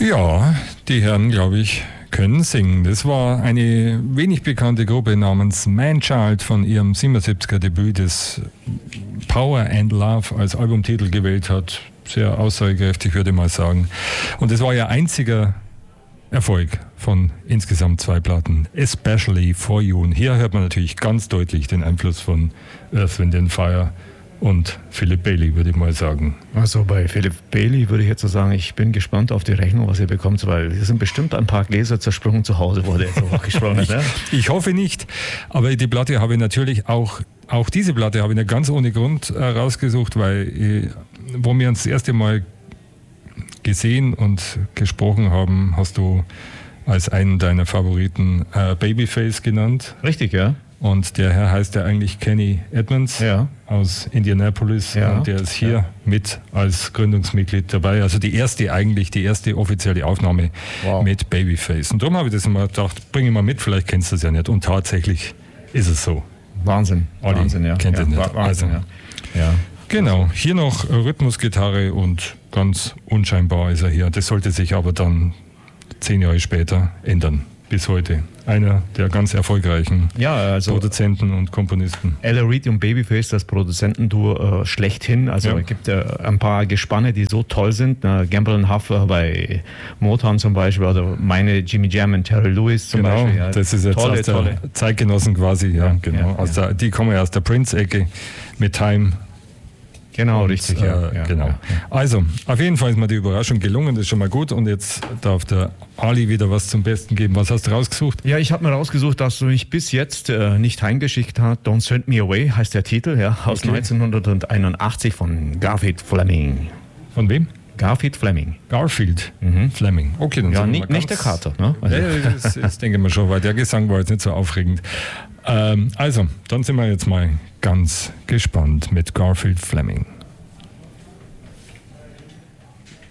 Ja, die Herren, glaube ich, können singen. Das war eine wenig bekannte Gruppe namens Manchild von ihrem 77er Debüt, das Power and Love als Albumtitel gewählt hat. Sehr aussagekräftig, würde ich mal sagen. Und das war ihr einziger Erfolg von insgesamt 2 Platten, Especially for You. Und hier hört man natürlich ganz deutlich den Einfluss von Earth, Wind and Fire und Philip Bailey, würde ich mal sagen. Also bei Philip Bailey würde ich jetzt so sagen, ich bin gespannt auf die Rechnung, was ihr bekommt, weil hier sind bestimmt ein paar Gläser zersprungen zu Hause, wurde jetzt auch gesprochen. Ich hoffe nicht, aber die Platte habe ich natürlich auch diese Platte habe ich nicht ganz ohne Grund rausgesucht, weil wo wir uns das erste Mal gesehen und gesprochen haben, hast du als einen deiner Favoriten Babyface genannt. Richtig, ja. Und der Herr heißt ja eigentlich Kenny Edmonds aus Indianapolis. Ja. Und der ist hier mit als Gründungsmitglied dabei. Also die erste offizielle Aufnahme mit Babyface. Und darum habe ich das immer gedacht, bring ihn mal mit, vielleicht kennst du es ja nicht. Und tatsächlich ist es so. Wahnsinn. Wahnsinn, ja. Kennt ihr nicht. Wahnsinn, also, ja. Genau, hier noch Rhythmusgitarre und ganz unscheinbar ist er hier. Das sollte sich aber dann 10 Jahre später ändern. Bis heute. Einer der ganz erfolgreichen Produzenten und Komponisten. Ella Reed und Babyface, das Produzentenduo schlechthin. Also es gibt ein paar Gespanne, die so toll sind. Gamble & Huff bei Motown zum Beispiel, oder meine Jimmy Jam und Terry Lewis zum Beispiel. Ja. Das ist jetzt tolle Zeitgenossen quasi. Genau. Die kommen ja aus der Prince-Ecke mit Time. Genau, richtig, genau. Ja. Also, auf jeden Fall ist mir die Überraschung gelungen, das ist schon mal gut. Und jetzt darf der Ali wieder was zum Besten geben. Was hast du rausgesucht? Ja, ich habe mir rausgesucht, dass du mich bis jetzt nicht heimgeschickt hast. Don't Send Me Away heißt der Titel, aus 1981 von Garfield Fleming. Von wem? Garfield Fleming. Fleming. Okay, dann nicht der Carter. Ne? Also. Das denke ich mir schon, weil der Gesang war jetzt nicht so aufregend. Also, dann sind wir jetzt mal ganz gespannt mit Garfield Fleming.